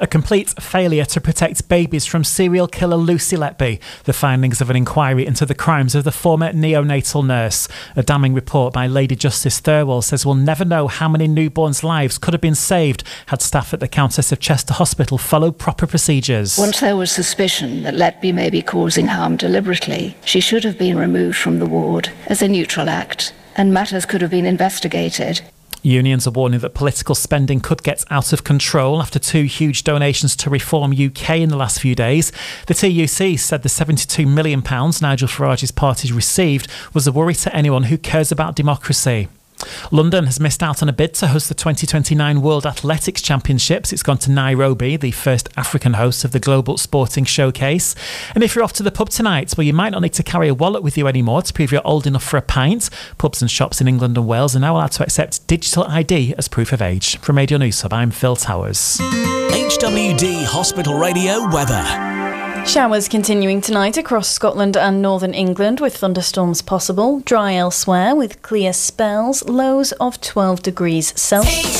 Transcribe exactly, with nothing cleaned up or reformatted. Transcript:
A complete failure to protect babies from serial killer Lucy Letby. The findings of an inquiry into the crimes of the former neonatal nurse. A damning report by Lady Justice Thirlwall says we'll never know how many newborns' lives could have been saved had staff at the Countess of Chester Hospital followed proper procedures. Once there was suspicion that Letby may be causing harm deliberately, she should have been removed from the ward as a neutral act, and matters could have been investigated. Unions are warning that political spending could get out of control after two huge donations to Reform U K in the last few days. The T U C said the seventy-two million pounds Nigel Farage's party received was a worry to anyone who cares about democracy. London has missed out on a bid to host the twenty twenty-nine World Athletics Championships. It's gone to Nairobi, the first African host of the global sporting showcase. And if you're off to the pub tonight, well, you might not need to carry a wallet with you anymore to prove you're old enough for a pint. Pubs and shops in England and Wales are now allowed to accept digital I D as proof of age. From Radio News Hub, I'm Phil Towers. H W D Hospital Radio weather. Showers continuing tonight across Scotland and northern England with thunderstorms possible. Dry elsewhere with clear spells. Lows of twelve degrees Celsius.